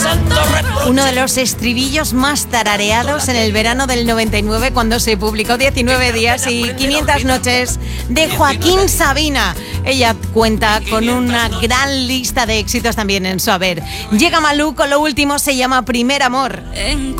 Uno de los estribillos más tarareados en el verano del 99, cuando se publicó 19 días y 500 noches de Joaquín Sabina. Ella cuenta con una gran lista de éxitos también en su haber. Llega Malú con lo último, se llama Primer Amor.